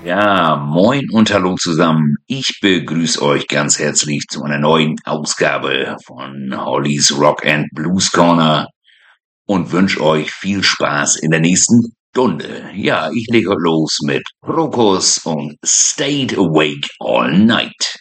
Ja, moin und hallo zusammen. Ich begrüße euch ganz herzlich zu einer neuen Ausgabe von Hollys Rock and Blues Corner und wünsche euch viel Spaß in der nächsten Stunde. Ja, ich lege heute los mit Krokus und Stayed Awake All Night.